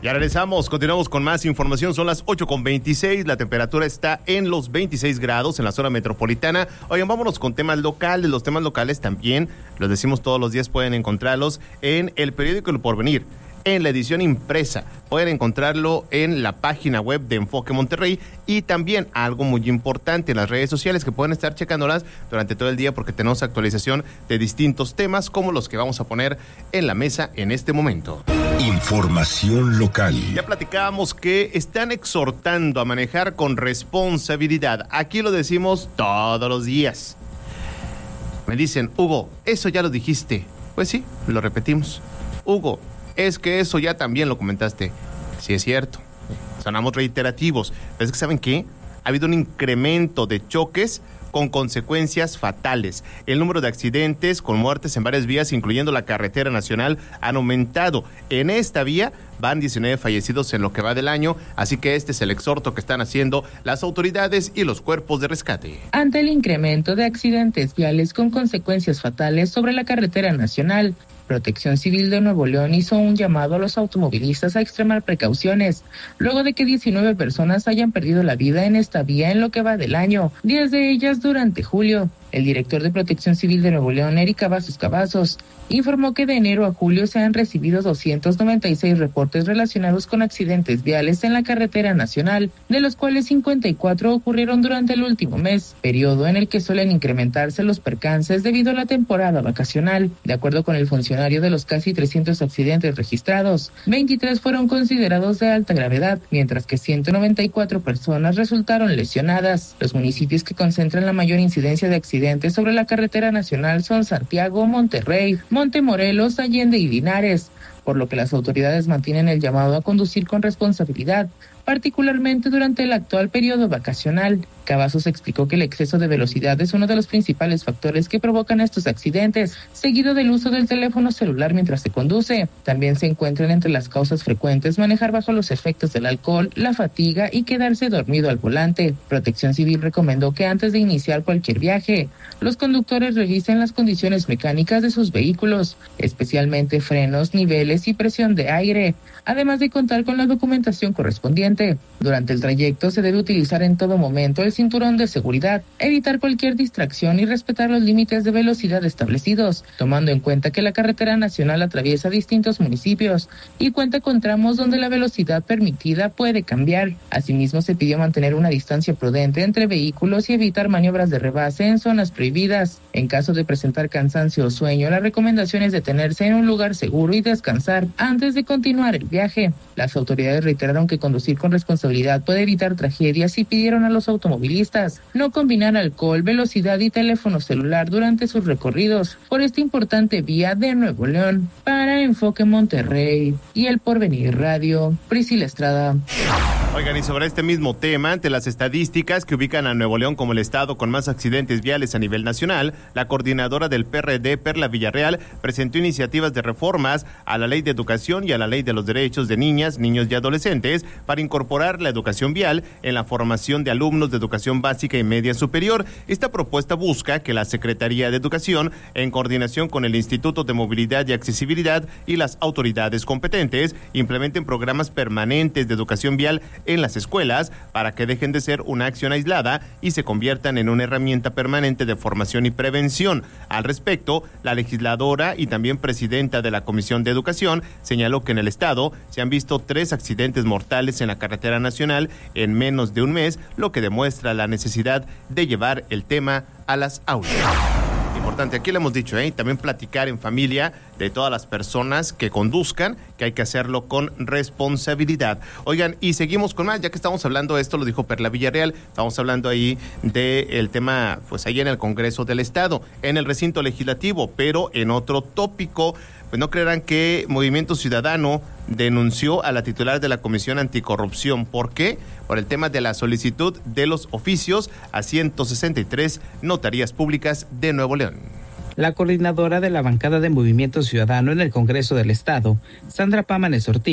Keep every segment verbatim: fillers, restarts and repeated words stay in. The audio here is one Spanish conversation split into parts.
Ya regresamos, continuamos con más información, son las ocho con veintiséis, la temperatura está en los veintiséis grados en la zona metropolitana. Oigan, vámonos con temas locales, los temas locales también, los decimos todos los días, pueden encontrarlos en el periódico El Porvenir, en la edición impresa, pueden encontrarlo en la página web de Enfoque Monterrey y también algo muy importante en las redes sociales que pueden estar checándolas durante todo el día porque tenemos actualización de distintos temas como los que vamos a poner en la mesa en este momento. Información local. Ya platicábamos que están exhortando a manejar con responsabilidad. Aquí lo decimos todos los días. Me dicen, Hugo, eso ya lo dijiste. Pues sí, lo repetimos. Hugo, es que eso ya también lo comentaste. Sí, es cierto. Sonamos reiterativos. Pero es que, ¿saben qué? Ha habido un incremento de choques con consecuencias fatales. El número de accidentes con muertes en varias vías, incluyendo la carretera nacional, han aumentado. En esta vía van diecinueve fallecidos en lo que va del año, así que este es el exhorto que están haciendo las autoridades y los cuerpos de rescate. Ante el incremento de accidentes viales con consecuencias fatales sobre la carretera nacional, Protección Civil de Nuevo León hizo un llamado a los automovilistas a extremar precauciones, luego de que diecinueve personas hayan perdido la vida en esta vía en lo que va del año, diez de ellas durante julio. El director de Protección Civil de Nuevo León, Eric Cavazos Cavazos, informó que de enero a julio se han recibido doscientos noventa y seis reportes relacionados con accidentes viales en la carretera nacional, de los cuales cincuenta y cuatro ocurrieron durante el último mes, periodo en el que suelen incrementarse los percances debido a la temporada vacacional. De acuerdo con el funcionario, de los casi trescientos accidentes registrados, veintitrés fueron considerados de alta gravedad, mientras que ciento noventa y cuatro personas resultaron lesionadas. Los municipios que concentran la mayor incidencia de accidentes sobre la carretera nacional son Santiago, Monterrey, Montemorelos, Allende y Linares, por lo que las autoridades mantienen el llamado a conducir con responsabilidad, particularmente durante el actual periodo vacacional. Cavazos explicó que el exceso de velocidad es uno de los principales factores que provocan estos accidentes, seguido del uso del teléfono celular mientras se conduce. También se encuentran entre las causas frecuentes manejar bajo los efectos del alcohol, la fatiga y quedarse dormido al volante. Protección Civil recomendó que antes de iniciar cualquier viaje, los conductores revisen las condiciones mecánicas de sus vehículos, especialmente frenos, niveles y presión de aire, además de contar con la documentación correspondiente. Durante el trayecto se debe utilizar en todo momento el cinturón de seguridad, evitar cualquier distracción y respetar los límites de velocidad establecidos, tomando en cuenta que la carretera nacional atraviesa distintos municipios y cuenta con tramos donde la velocidad permitida puede cambiar. Asimismo, se pidió mantener una distancia prudente entre vehículos y evitar maniobras de rebase en zonas prohibidas. En caso de presentar cansancio o sueño, la recomendación es detenerse en un lugar seguro y descansar antes de continuar el viaje. Las autoridades reiteraron que conducir con responsabilidad puede evitar tragedias y pidieron a los automovilistas no combinar alcohol, velocidad y teléfono celular durante sus recorridos por esta importante vía de Nuevo León. Para Enfoque Monterrey y El Porvenir Radio, Priscila Estrada. Oigan, y sobre este mismo tema, ante las estadísticas que ubican a Nuevo León como el estado con más accidentes viales a nivel nacional, la coordinadora del P R D, Perla Villarreal, presentó iniciativas de reformas a la Ley de Educación y a la Ley de los Derechos de Niñas, Niños y Adolescentes para incorporar la educación vial en la formación de alumnos de educación básica y media superior. Esta propuesta busca que la Secretaría de Educación, en coordinación con el Instituto de Movilidad y Accesibilidad y las autoridades competentes, implementen programas permanentes de educación vial en las escuelas para que dejen de ser una acción aislada y se conviertan en una herramienta permanente de formación y prevención. Al respecto, la legisladora y también presidenta de la Comisión de Educación señaló que en el estado se han visto tres accidentes mortales en la carretera nacional en menos de un mes, lo que demuestra la necesidad de llevar el tema a las aulas. Importante, aquí le hemos dicho, ¿eh? También platicar en familia de todas las personas que conduzcan, que hay que hacerlo con responsabilidad. Oigan, y seguimos con más, ya que estamos hablando de esto, lo dijo Perla Villarreal, estamos hablando ahí del tema, pues ahí en el Congreso del Estado, en el recinto legislativo, pero en otro tópico. Pues no creerán que Movimiento Ciudadano denunció a la titular de la Comisión Anticorrupción. ¿Por qué? Por el tema de la solicitud de los oficios a ciento sesenta y tres notarías públicas de Nuevo León. La coordinadora de la bancada de Movimiento Ciudadano en el Congreso del Estado, Sandra Pámanes Ortiz,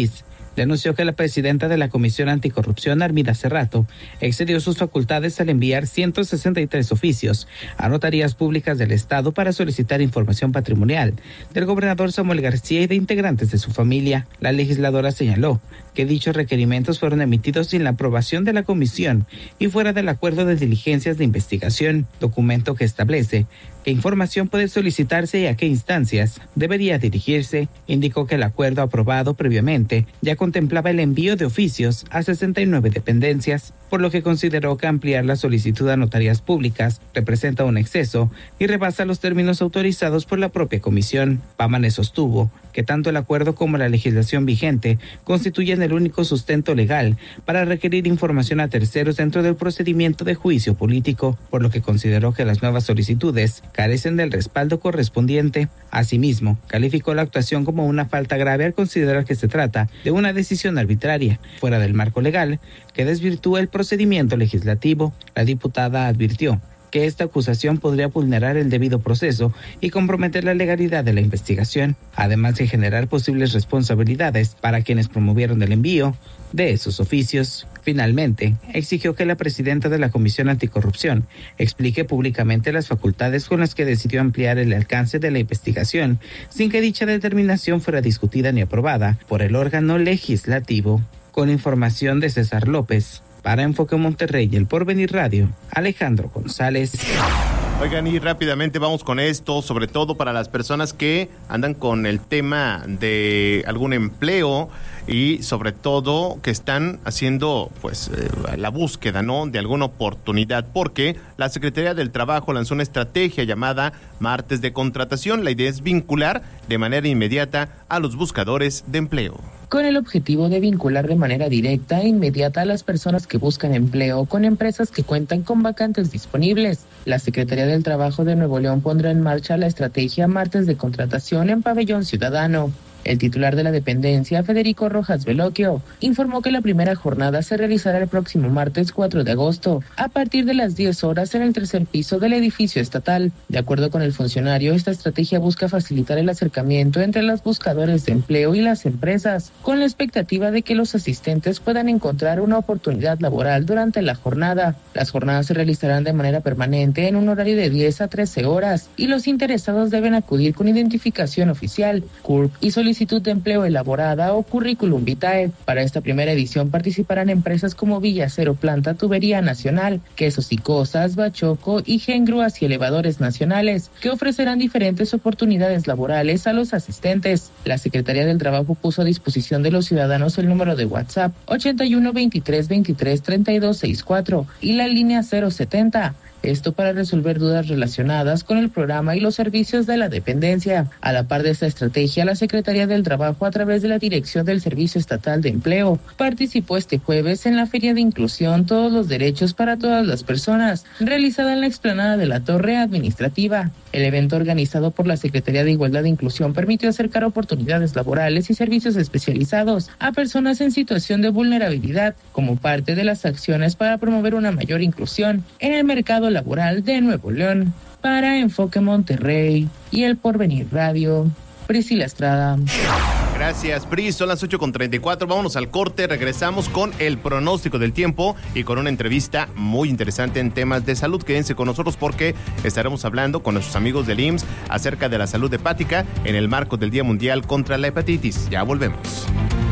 denunció que la presidenta de la Comisión Anticorrupción, Armida Cerrato, excedió sus facultades al enviar ciento sesenta y tres oficios a notarías públicas del Estado para solicitar información patrimonial del gobernador Samuel García y de integrantes de su familia. La legisladora señaló que dichos requerimientos fueron emitidos sin la aprobación de la comisión y fuera del acuerdo de diligencias de investigación, documento que establece qué información puede solicitarse y a qué instancias debería dirigirse. Indicó que el acuerdo aprobado previamente ya contemplaba el envío de oficios a sesenta y nueve dependencias, por lo que consideró que ampliar la solicitud a notarías públicas representa un exceso y rebasa los términos autorizados por la propia comisión. Pámanes sostuvo que tanto el acuerdo como la legislación vigente constituyen el único sustento legal para requerir información a terceros dentro del procedimiento de juicio político, por lo que consideró que las nuevas solicitudes carecen del respaldo correspondiente. Asimismo, calificó la actuación como una falta grave al considerar que se trata de una decisión arbitraria, fuera del marco legal, que desvirtúa el procedimiento legislativo. La diputada advirtió que esta acusación podría vulnerar el debido proceso y comprometer la legalidad de la investigación, además de generar posibles responsabilidades para quienes promovieron el envío de esos oficios. Finalmente, exigió que la presidenta de la Comisión Anticorrupción explique públicamente las facultades con las que decidió ampliar el alcance de la investigación, sin que dicha determinación fuera discutida ni aprobada por el órgano legislativo. Con información de César López, para Enfoque Monterrey y El Porvenir Radio, Alejandro González. Oigan, y rápidamente vamos con esto, sobre todo para las personas que andan con el tema de algún empleo y sobre todo que están haciendo pues eh, la búsqueda, ¿no?, de alguna oportunidad, porque la Secretaría del Trabajo lanzó una estrategia llamada Martes de Contratación. La idea es vincular de manera inmediata a los buscadores de empleo, con el objetivo de vincular de manera directa e inmediata a las personas que buscan empleo con empresas que cuentan con vacantes disponibles. La Secretaría del Trabajo de Nuevo León pondrá en marcha la estrategia Martes de Contratación en Pabellón Ciudadano. El titular de la dependencia, Federico Rojas Veloquio, informó que la primera jornada se realizará el próximo martes cuatro de agosto, a partir de las diez horas en el tercer piso del edificio estatal. De acuerdo con el funcionario, esta estrategia busca facilitar el acercamiento entre los buscadores de empleo y las empresas, con la expectativa de que los asistentes puedan encontrar una oportunidad laboral durante la jornada. Las jornadas se realizarán de manera permanente en un horario de diez a trece horas y los interesados deben acudir con identificación oficial, C U R P y solicitud solicitud de empleo elaborada o currículum vitae. Para esta primera edición participarán empresas como Villacero Planta Tubería Nacional, Quesos y Cosas, Bachoco y Gengrúas y Elevadores Nacionales, que ofrecerán diferentes oportunidades laborales a los asistentes. La Secretaría del Trabajo puso a disposición de los ciudadanos el número de WhatsApp ochenta y uno veintitrés veintitrés treinta y dos sesenta y cuatro y la línea cero setenta. Esto para resolver dudas relacionadas con el programa y los servicios de la dependencia. A la par de esta estrategia, la Secretaría del Trabajo, a través de la Dirección del Servicio Estatal de Empleo, participó este jueves en la Feria de Inclusión Todos los Derechos para Todas las Personas, realizada en la explanada de la Torre Administrativa. El evento, organizado por la Secretaría de Igualdad e Inclusión, permitió acercar oportunidades laborales y servicios especializados a personas en situación de vulnerabilidad, como parte de las acciones para promover una mayor inclusión en el mercado laboral de Nuevo León. Para Enfoque Monterrey y El Porvenir Radio, Priscila Estrada. Gracias, Pris. Son las ocho con treinta y cuatro. Vámonos al corte. Regresamos con el pronóstico del tiempo y con una entrevista muy interesante en temas de salud. Quédense con nosotros porque estaremos hablando con nuestros amigos del I M S S acerca de la salud hepática en el marco del Día Mundial contra la Hepatitis. Ya volvemos.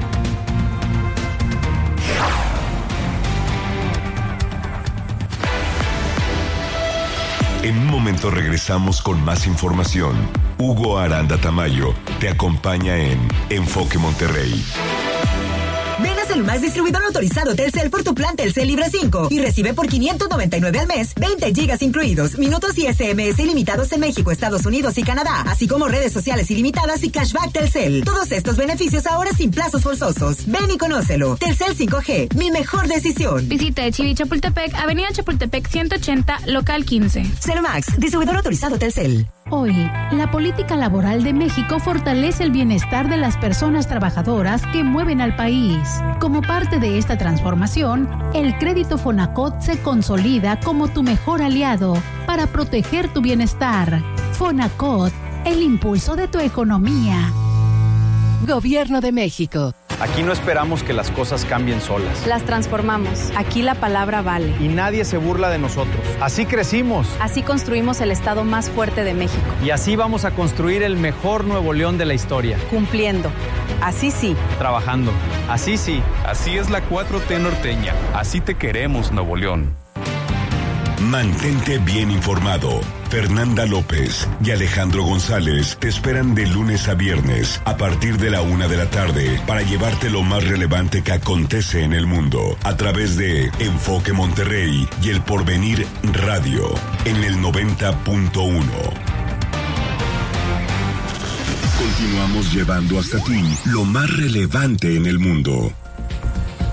En un momento regresamos con más información. Hugo Aranda Tamayo te acompaña en Enfoque Monterrey. Ven a Celumax, distribuidor autorizado Telcel, por tu plan Telcel Libre cinco y recibe por quinientos noventa y nueve al mes veinte gigas incluidos, minutos y ese eme ese ilimitados en México, Estados Unidos y Canadá, así como redes sociales ilimitadas y cashback Telcel. Todos estos beneficios ahora sin plazos forzosos. Ven y conócelo. Telcel cinco G, mi mejor decisión. Visita Chivi Chapultepec, Avenida Chapultepec ciento ochenta, local quince. Celumax, distribuidor autorizado Telcel. Hoy, la política laboral de México fortalece el bienestar de las personas trabajadoras que mueven al país. Como parte de esta transformación, el crédito Fonacot se consolida como tu mejor aliado para proteger tu bienestar. Fonacot, el impulso de tu economía. Gobierno de México. Aquí no esperamos que las cosas cambien solas. Las transformamos. Aquí la palabra vale. Y nadie se burla de nosotros. Así crecimos. Así construimos el estado más fuerte de México. Y así vamos a construir el mejor Nuevo León de la historia. Cumpliendo. Así sí. Trabajando. Así sí. Así es la cuatro T norteña. Así te queremos, Nuevo León. Mantente bien informado. Fernanda López y Alejandro González te esperan de lunes a viernes a partir de la una de la tarde para llevarte lo más relevante que acontece en el mundo a través de Enfoque Monterrey y El Porvenir Radio en el noventa punto uno. Continuamos llevando hasta ti lo más relevante en el mundo.